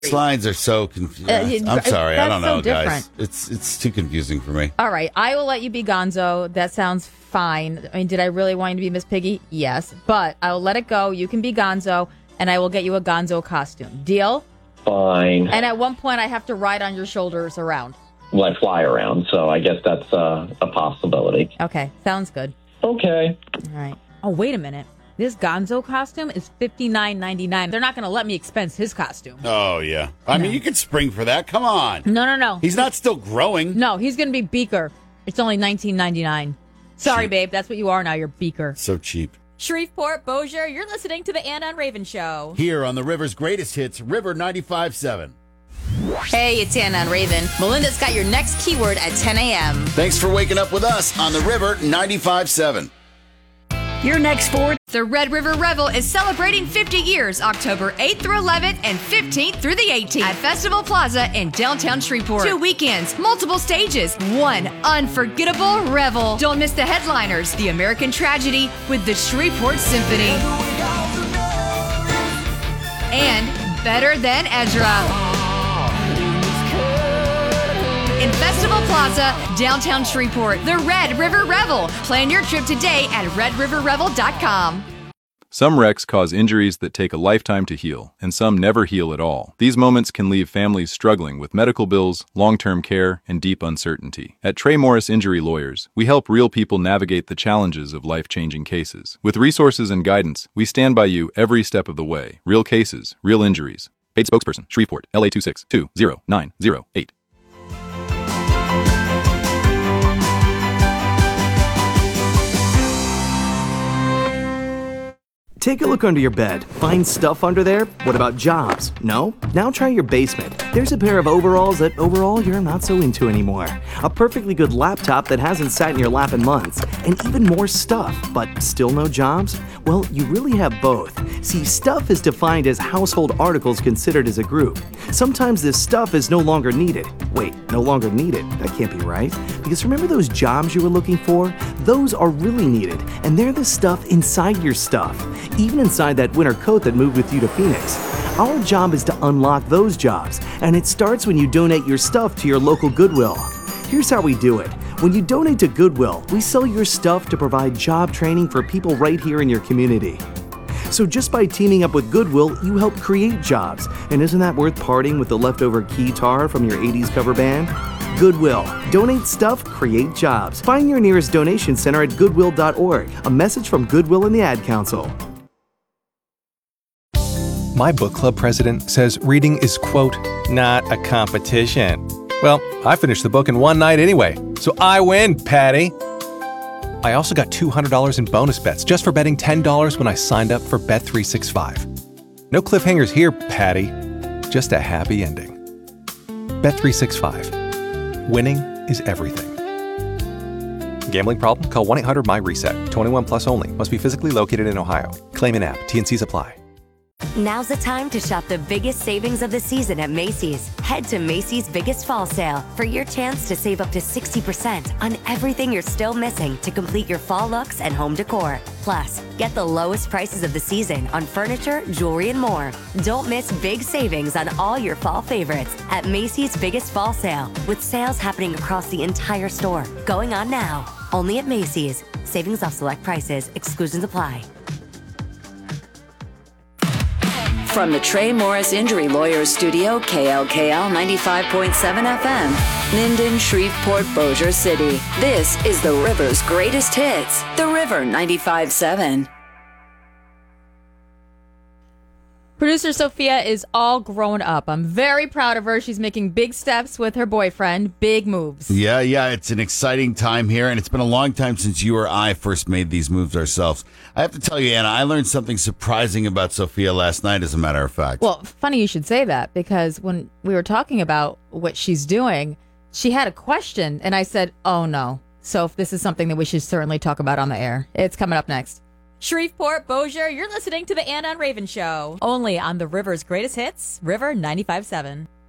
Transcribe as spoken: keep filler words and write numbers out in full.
Lines are so confusing. Uh, I'm sorry, I don't know, so guys. It's it's too confusing for me. All right, I will let you be Gonzo. That sounds fine. I mean, did I really want you to be Miss Piggy? Yes, but I will let it go. You can be Gonzo, and I will get you a Gonzo costume. Deal? Fine. And at one point, I have to ride on your shoulders around. Well, I fly around, so I guess that's uh, a possibility. Okay, sounds good. Okay. All right. Oh, wait a minute. This Gonzo costume is fifty-nine ninety-nine. They're not going to let me expense his costume. Oh, yeah. I no. mean, you can spring for that. Come on. No, no, no. He's not still growing. No, he's going to be Beaker. It's only nineteen ninety-nine. Sorry, cheap. Babe. That's what you are now. You're Beaker. So cheap. Shreveport, Bossier, you're listening to the Anna and Raven Show. Here on the River's greatest hits, River ninety-five point seven. Hey, it's Anna and Raven. Melinda's got your next keyword at ten a.m. Thanks for waking up with us on the River ninety-five point seven. Your next four. The Red River Revel is celebrating fifty years, October eighth through eleventh and fifteenth through the eighteenth at Festival Plaza in downtown Shreveport. Two weekends, multiple stages, one unforgettable revel. Don't miss the headliners, The American Tragedy with the Shreveport Symphony. And Better Than Ezra. In Festival Plaza, downtown Shreveport, the Red River Revel. Plan your trip today at red river revel dot com. Some wrecks cause injuries that take a lifetime to heal, and some never heal at all. These moments can leave families struggling with medical bills, long-term care, and deep uncertainty. At Trey Morris Injury Lawyers, we help real people navigate the challenges of life-changing cases. With resources and guidance, we stand by you every step of the way. Real cases, real injuries. Paid spokesperson, Shreveport, L A two six two zero nine zero eight. Take a look under your bed. Find stuff under there? What about jobs? No? Now try your basement. There's a pair of overalls that overall you're not so into anymore. A perfectly good laptop that hasn't sat in your lap in months. And even more stuff, but still no jobs? Well, you really have both. See, stuff is defined as household articles considered as a group. Sometimes this stuff is no longer needed. Wait, no longer needed? That can't be right. Because remember those jobs you were looking for? Those are really needed, and they're the stuff inside your stuff. Even inside that winter coat that moved with you to Phoenix. Our job is to unlock those jobs, and it starts when you donate your stuff to your local Goodwill. Here's how we do it. When you donate to Goodwill, we sell your stuff to provide job training for people right here in your community. So just by teaming up with Goodwill, you help create jobs. And isn't that worth parting with the leftover keytar from your eighties cover band? Goodwill. Donate stuff, create jobs. Find your nearest donation center at goodwill dot org. A message from Goodwill and the Ad Council. My book club president says reading is, quote, not a competition. Well, I finished the book in one night anyway, so I win, Patty. I also got two hundred dollars in bonus bets just for betting ten dollars when I signed up for Bet three sixty-five. No cliffhangers here, Patty. Just a happy ending. Bet three sixty-five. Winning is everything. Gambling problem? Call one eight hundred M Y reset. twenty-one plus only. Must be physically located in Ohio. Claim in app. T and Cs apply. Now's the time to shop the biggest savings of the season at Macy's. Head to Macy's Biggest Fall Sale for your chance to save up to sixty percent on everything you're still missing to complete your fall looks and home decor. Plus, get the lowest prices of the season on furniture, jewelry, and more. Don't miss big savings on all your fall favorites at Macy's Biggest Fall Sale, with sales happening across the entire store. Going on now. Only at Macy's. Savings off select prices. Exclusions apply. From the Trey Morris Injury Lawyers Studio, K L K L ninety-five point seven F M, Linden, Shreveport, Bossier City. This is the River's greatest hits, the River ninety-five point seven. Producer Sophia is all grown up. I'm very proud of her. She's making big steps with her boyfriend. Big moves. Yeah, yeah. It's an exciting time here, and it's been a long time since you or I first made these moves ourselves. I have to tell you, Anna, I learned something surprising about Sophia last night, as a matter of fact. Well, funny you should say that, because when we were talking about what she's doing, she had a question, and I said, oh, no. So if this is something that we should certainly talk about on the air. It's coming up next. Shreveport, Bossier, you're listening to the Anna and Raven Show. Only on the River's greatest hits, River ninety-five point seven.